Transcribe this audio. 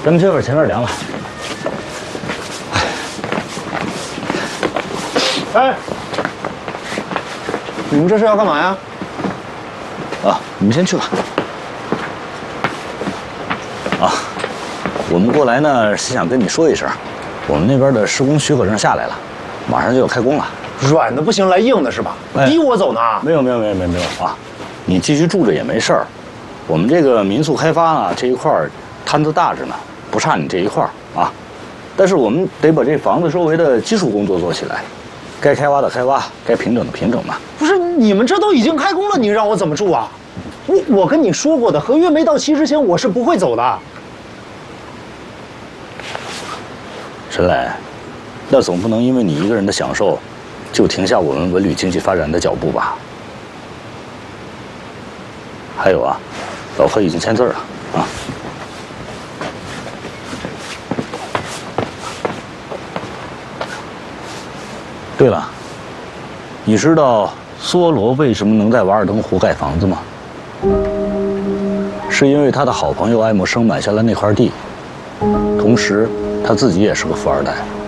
咱们去会前面凉了。 哎，你们这是要干嘛呀？ 啊，你们先去吧。啊，我们过来呢是想跟你说一声，我们那边的施工许可证下来了，马上就要开工了。 软的不行，来硬的是吧？逼我走呢？ 没有啊，你继续住着也没事儿。我们这个民宿开发啊这一块摊子大着呢，不差你这一块啊。但是我们得把这房子周围的基础工作做起来，该开挖的开挖，该平整的平整嘛。 不是，你们这都已经开工了，你让我怎么住啊？我跟你说过的，合约没到期之前我是不会走的。 陈磊，那总不能因为你一个人的享受，就停下我们文旅经济发展的脚步吧？还有啊，老何已经签字了啊。对了，你知道梭罗为什么能在瓦尔登湖盖房子吗？是因为他的好朋友爱默生买下了那块地，同时他自己也是个富二代。